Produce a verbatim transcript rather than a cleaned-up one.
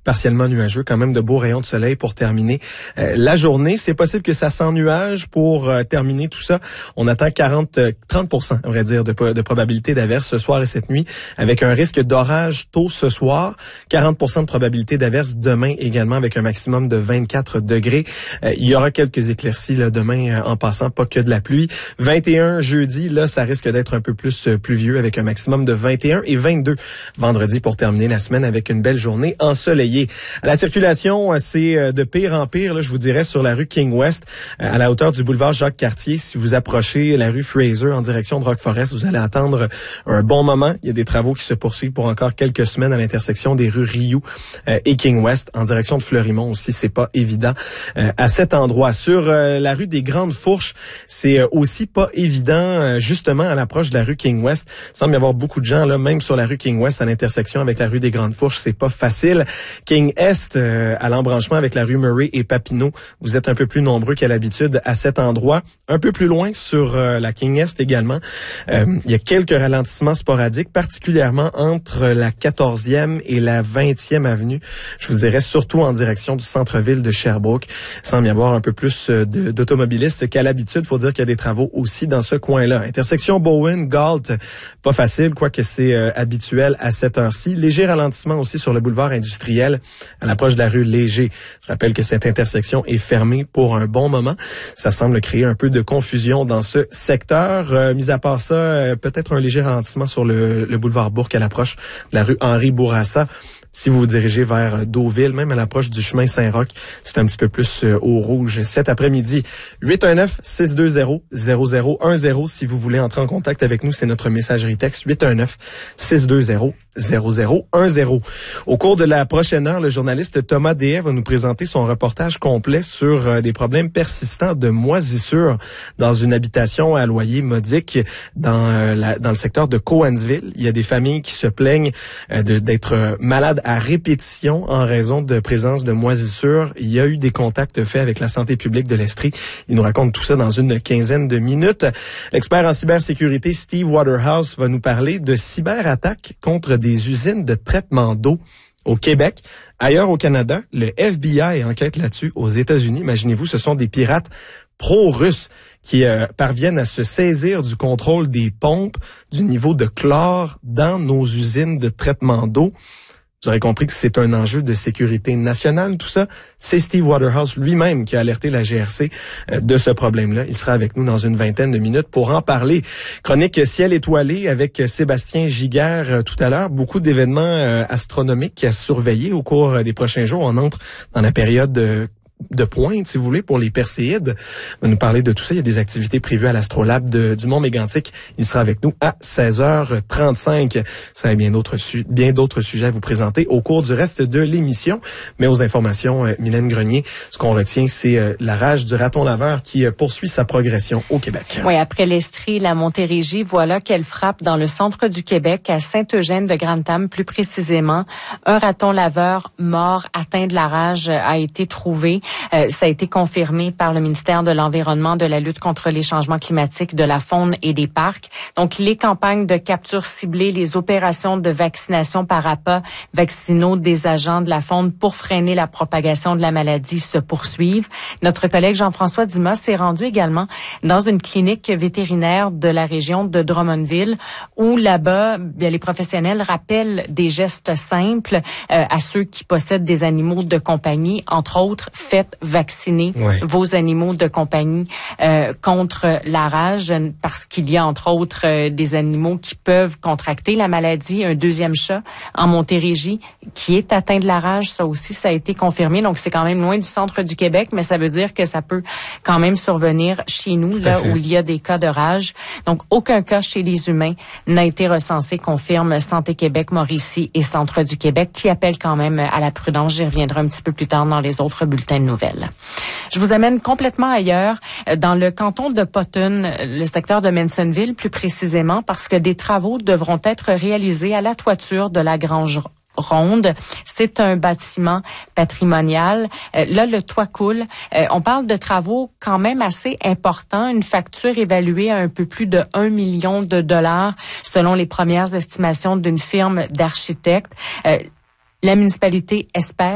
partiellement nuageux, quand même de beaux rayons de soleil pour terminer euh, la journée. C'est possible que ça s'ennuage pour euh, terminer tout ça. On attend quarante, trente pour cent, on va dire, de, de probabilité d'averse ce soir et cette nuit, avec un risque d'orage tôt ce soir. quarante pour cent de probabilité d'averse demain également, avec un maximum de vingt-quatre degrés. Euh, il y aura quelques éclaircies là, demain euh, en passant, pas que de la pluie. vingt et un jeudi, là, ça risque d'être un peu plus euh, pluvieux, avec un maximum de vingt et un et vingt-deux vendredi pour terminer la semaine avec une belle journée ensoleillée. À la circulation, c'est de pire en pire, là, je vous dirais, sur la rue King West, à la hauteur du boulevard Jacques-Cartier. Si vous approchez la rue Fraser en direction de Rock Forest, vous allez attendre un bon moment. Il y a des travaux qui se poursuivent pour encore quelques semaines à l'intersection des rues Rioux et King West. En direction de Fleurimont aussi, c'est pas évident à cet endroit. Sur la rue des Grandes Fourches, c'est aussi pas évident, justement, à l'approche de la rue King West. Il semble y avoir beaucoup de gens, là, même sur la rue King West, à l'intersection avec la rue des Grandes Fourches, c'est pas facile. King Est, euh, à l'embranchement avec la rue Murray et Papineau, vous êtes un peu plus nombreux qu'à l'habitude à cet endroit. Un peu plus loin sur euh, la King Est également, euh, il y a quelques ralentissements sporadiques, particulièrement entre la quatorzième et la vingtième avenue. Je vous dirais surtout en direction du centre-ville de Sherbrooke. Il semble y avoir un peu plus de, d'automobilistes qu'à l'habitude. Il faut dire qu'il y a des travaux aussi dans ce coin-là. Intersection Bowen, Galt, pas facile, quoique c'est euh, habituel à cette heure-ci. Léger ralentissement aussi sur le boulevard industriel à l'approche de la rue Léger. Je rappelle que cette intersection est fermée pour un bon moment. Ça semble créer un peu de confusion dans ce secteur. Euh, mis à part ça, euh, peut-être un léger ralentissement sur le, le boulevard Bourque à l'approche de la rue Henri Bourassa. Si vous vous dirigez vers Deauville, même à l'approche du chemin Saint-Roch, c'est un petit peu plus euh, au rouge cet après-midi. huit un neuf, six deux zéro, zéro zéro un zéro si vous voulez entrer en contact avec nous, c'est notre messagerie texte huit un neuf, six deux zéro, zéro zéro un zéro. Au cours de la prochaine heure, le journaliste Thomas Deshaies va nous présenter son reportage complet sur euh, des problèmes persistants de moisissure dans une habitation à loyer modique dans, euh, la, dans le secteur de Cowansville. Il y a des familles qui se plaignent euh, de, d'être euh, malades à répétition en raison de présence de moisissures. Il y a eu des contacts faits avec la santé publique de l'Estrie. Il nous raconte tout ça dans une quinzaine de minutes. L'expert en cybersécurité Steve Waterhouse va nous parler de cyberattaques contre des usines de traitement d'eau au Québec. Ailleurs au Canada, le F B I enquête là-dessus. Aux États-Unis, imaginez-vous, ce sont des pirates pro-russes qui euh, parviennent à se saisir du contrôle des pompes, du niveau de chlore dans nos usines de traitement d'eau. Vous aurez compris que c'est un enjeu de sécurité nationale, tout ça. C'est Steve Waterhouse lui-même qui a alerté la G R C de ce problème-là. Il sera avec nous dans une vingtaine de minutes pour en parler. Chronique ciel étoilé avec Sébastien Giguère tout à l'heure. Beaucoup d'événements astronomiques à surveiller au cours des prochains jours. On entre dans la période de de pointe, si vous voulez, pour les Perséides. On va nous parler de tout ça. Il y a des activités prévues à l'Astrolabe de, du Mont-Mégantic. Il sera avec nous à seize heures trente-cinq. Ça a bien d'autres, su- bien d'autres sujets à vous présenter au cours du reste de l'émission. Mais aux informations, euh, Mylène Grenier, ce qu'on retient, c'est euh, la rage du raton laveur qui euh, poursuit sa progression au Québec. Oui, après l'Estrie, la Montérégie, voilà qu'elle frappe dans le centre du Québec, à Saint-Eugène-de-Grantham plus précisément. Un raton laveur mort, atteint de la rage, a été trouvé. Euh, ça a été confirmé par le ministère de l'Environnement, de la lutte contre les changements climatiques, de la faune et des parcs. Donc, les campagnes de capture ciblée, les opérations de vaccination par appât vaccinaux des agents de la faune pour freiner la propagation de la maladie se poursuivent. Notre collègue Jean-François Dumas s'est rendu également dans une clinique vétérinaire de la région de Drummondville où là-bas, bien, les professionnels rappellent des gestes simples euh, à ceux qui possèdent des animaux de compagnie, entre autres, faites vacciner ouais. vos animaux de compagnie euh, contre la rage parce qu'il y a entre autres euh, des animaux qui peuvent contracter la maladie. Un deuxième chat en Montérégie qui est atteint de la rage, ça aussi, ça a été confirmé. Donc, c'est quand même loin du centre du Québec, mais ça veut dire que ça peut quand même survenir chez nous, là où il y a des cas de rage. Donc, aucun cas chez les humains n'a été recensé, confirme Santé Québec, Mauricie et Centre du Québec, qui appellent quand même à la prudence. J'y reviendrai un petit peu plus tard dans les autres bulletins de nouvelles. Je vous amène complètement ailleurs, dans le canton de Potton, le secteur de Mansonville plus précisément, parce que des travaux devront être réalisés à la toiture de la Grange Ronde. C'est un bâtiment patrimonial. Euh, là, le toit coule. Euh, on parle de travaux quand même assez importants. Une facture évaluée à un peu plus de un million de dollars selon les premières estimations d'une firme d'architectes. Euh, la municipalité espère